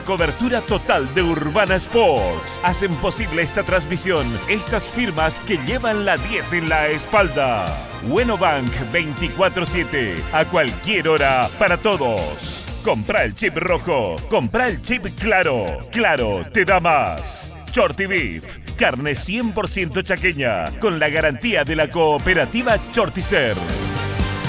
Cobertura total de Urbana Sports. Hacen posible esta transmisión estas firmas que llevan la 10 en la espalda. Buenobank 24/7. A cualquier hora para todos. Compra el chip rojo. Compra el chip claro. Claro te da más. Shorty Beef. Carne 100% chaqueña. Con la garantía de la cooperativa Shorticer.